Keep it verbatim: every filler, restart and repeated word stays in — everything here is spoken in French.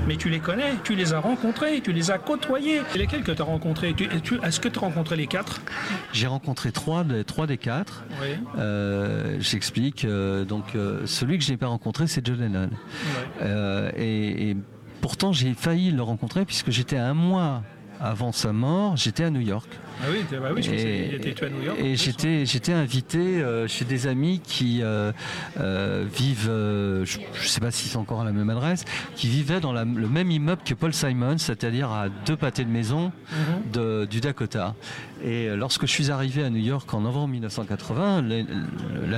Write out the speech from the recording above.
Mais tu les connais, tu les as rencontrés, tu les as côtoyés. Et lesquels que tu as rencontrés tu, tu, Est-ce que tu as rencontré les quatre? J'ai rencontré trois, trois des quatre. Oui. Euh, j'explique. Euh, donc, euh, celui que je n'ai pas rencontré, c'est John Lennon. Oui. Euh, et, et pourtant, j'ai failli le rencontrer puisque j'étais un mois avant sa mort, j'étais à New York. Ah oui, bah oui, je et, il était tué à New York. Et j'étais, j'étais invité euh, chez des amis qui euh, euh, vivent, euh, je ne sais pas si c'est encore à la même adresse, qui vivaient dans la, le même immeuble que Paul Simon, c'est-à-dire à deux pâtés de maison mm-hmm. de, du Dakota. Et lorsque je suis arrivé à New York en novembre mille neuf cent quatre-vingts, les,